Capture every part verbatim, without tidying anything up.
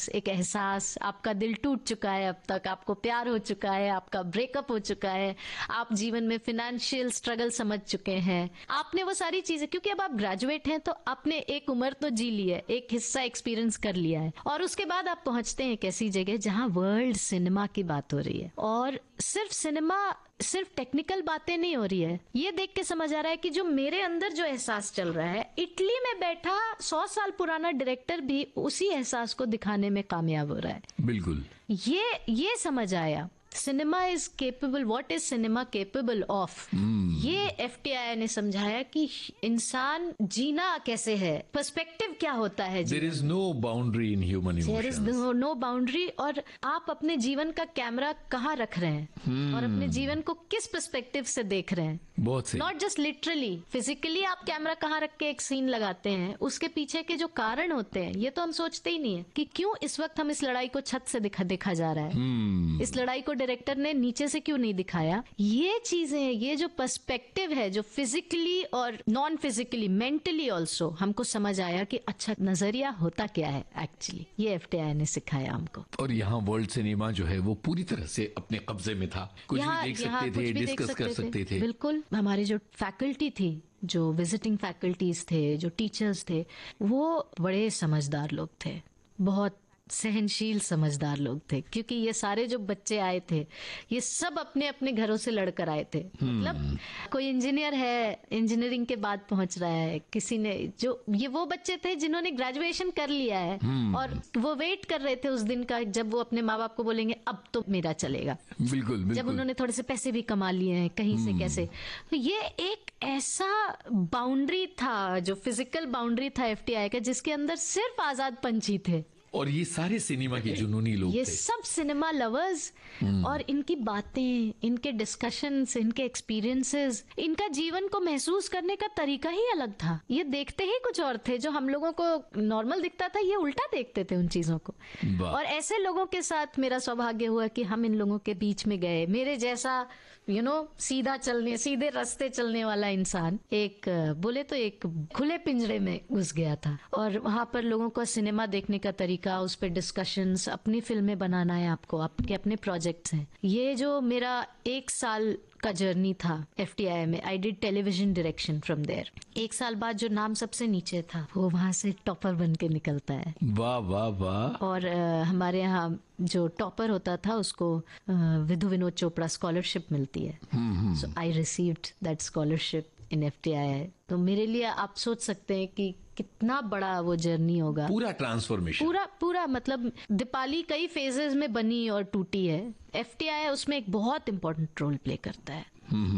Feelings, एक एहसास, आपका दिल टूट चुका है, अब तक आपको प्यार हो चुका है, आपका ब्रेकअप हो चुका है, आप जीवन में फाइनेंशियल स्ट्रगल समझ चुके हैं, आपने वो सारी चीजें, क्योंकि अब आप ग्रेजुएट हैं तो आपने एक उम्र तो जी ली है, एक हिस्सा एक्सपीरियंस कर लिया है, और उसके बाद आप पहुंचते हैं एक ऐसी जगह जहां वर्ल्ड सिनेमा की बात हो रही है। और सिर्फ सिनेमा, सिर्फ टेक्निकल बातें नहीं हो रही है, ये देख के समझ आ रहा है कि जो मेरे अंदर जो एहसास चल रहा है, इटली में बैठा सौ साल पुराना डायरेक्टर भी उसी एहसास को दिखाने में कामयाब हो रहा है। बिल्कुल, ये ये समझ आया, cinema is capable, what is cinema capable of. ये एफटीआई ने समझाया कि इंसान जीना कैसे है, पर्सपेक्टिव क्या होता है। There is no boundary in human emotions, there is no boundary, और आप अपने जीवन का कैमरा कहाँ रख रहे हैं hmm. और अपने जीवन को किस पर्सपेक्टिव से देख रहे हैं। बहुत सही। नॉट जस्ट लिटरली, फिजिकली आप कैमरा कहाँ रख के एक सीन लगाते हैं, उसके पीछे के जो कारण होते हैं ये तो हम सोचते ही नहीं है कि क्यों इस वक्त हम इस लड़ाई को छत से दिखा देखा जा रहा है hmm. इस लड़ाई को डायरेक्टर ने नीचे से क्यों नहीं दिखाया। ये चीजें, ये जो पर्सपेक्टिव है, जो फिजिकली और नॉन फिजिकली, मेंटली ऑल्सो हमको समझ आया कि अच्छा नजरिया होता क्या है एक्चुअली, ये एफटीआई ने सिखाया हमको। और यहाँ वर्ल्ड सिनेमा जो है वो पूरी तरह से अपने कब्जे में था, कुछ भी देख सकते थे, डिस्कस कर सकते थे। बिल्कुल, हमारी जो फैकल्टी थी, जो विजिटिंग फैकल्टीज थे, जो टीचर्स थे, वो बड़े समझदार लोग थे, बहुत सहनशील समझदार लोग थे, क्योंकि ये सारे जो बच्चे आए थे ये सब अपने अपने घरों से लड़कर आए थे। मतलब कोई इंजीनियर है, इंजीनियरिंग के बाद पहुंच रहा है, किसी ने, जो ये वो बच्चे थे जिन्होंने ग्रेजुएशन कर लिया है और वो वेट कर रहे थे उस दिन का जब वो अपने माँ बाप को बोलेंगे अब तो मेरा चलेगा। बिल्कुल, बिल्कुल। जब उन्होंने थोड़े से पैसे भी कमा लिए हैं कहीं से कैसे, तो ये एक ऐसा बाउंड्री था, जो फिजिकल बाउंड्री था एफटीआई का, जिसके अंदर सिर्फ आजाद पंछी थे। और ये सारे सिनेमा के जुनूनी लोग ये थे। सब सिनेमा लवर्स, और इनकी बातें, इनके डिस्कशंस, इनके एक्सपीरियंसेस, इनका जीवन को महसूस करने का तरीका ही अलग था। ये देखते ही कुछ और थे, जो हम लोगों को नॉर्मल दिखता था ये उल्टा देखते थे उन चीजों को। और ऐसे लोगों के साथ मेरा सौभाग्य हुआ कि हम इन लोगों के बीच में गए। मेरे जैसा यू नो सीधा चलने, सीधे रास्ते चलने वाला इंसान एक बोले तो एक खुले पिंजरे में घुस गया था, और वहां पर लोगों को सिनेमा देखने का तरीका, उस पर डिस्कशंस, अपनी फिल्में बनाना है आपको, आपके अपने प्रोजेक्ट्स हैं। ये जो मेरा एक साल का जर्नी था एफटीआई में, I did television direction from there. एक साल बाद जो नाम सबसे नीचे था वो वहां से टॉपर बन के निकलता है। वाह वाह वाह। और uh, हमारे यहाँ जो टॉपर होता था उसको uh, विधु विनोद चोपड़ा स्कॉलरशिप मिलती है। सो I received that scholarship in FTI. तो मेरे लिए आप सोच सकते हैं कि कितना बड़ा वो जर्नी होगा, पूरा ट्रांसफॉर्मेशन, पूरा पूरा मतलब दीपाली कई फेजेस में बनी और टूटी है, एफटीआई उसमें एक बहुत इंपॉर्टेंट रोल प्ले करता है।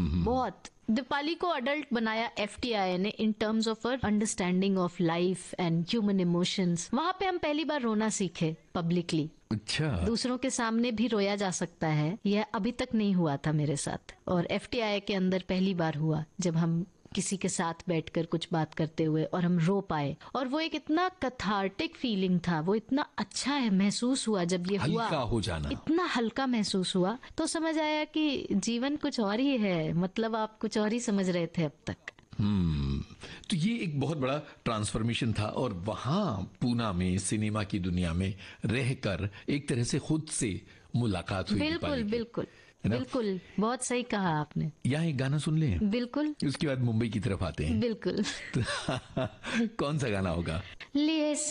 बहुत दीपाली को अडल्ट बनाया एफटीआई ने in terms of or understanding of life and human emotions. वहां पे हम पहली बार रोना सीखे पब्लिकली। अच्छा, दूसरों के सामने भी रोया जा सकता है, यह अभी तक नहीं हुआ था मेरे साथ, और एफटीआई के अंदर पहली बार हुआ जब हम किसी के साथ बैठकर कुछ बात करते हुए और हम रो पाए। और वो एक इतना कैथार्टिक फीलिंग था, वो इतना अच्छा है महसूस हुआ जब ये हुआ, हल्का हो जाना, इतना हल्का महसूस हुआ। तो समझ आया कि जीवन कुछ और ही है, मतलब आप कुछ और ही समझ रहे थे अब तक। हम्म तो ये एक बहुत बड़ा ट्रांसफॉर्मेशन था, और वहां पूना में सिनेमा की दुनिया में रहकर एक तरह से खुद से मुलाकात हुई। बिल्कुल बिल्कुल बिल्कुल, बहुत सही कहा आपने। यहाँ एक गाना सुन लें, बिल्कुल, उसके बाद मुंबई की तरफ आते हैं। बिल्कुल। कौन सा गाना होगा? लिए